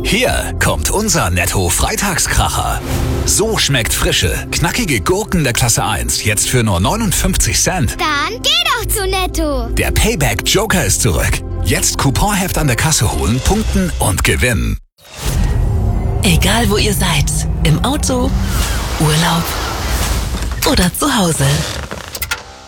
Hier kommt unser Netto-Freitagskracher. So schmeckt frische, knackige Gurken der Klasse 1 jetzt für nur 59 Cent. Dann geh doch zu Netto. Der Payback-Joker ist zurück. Jetzt Couponheft an der Kasse holen, punkten und gewinnen. Egal wo ihr seid, im Auto, Urlaub oder zu Hause.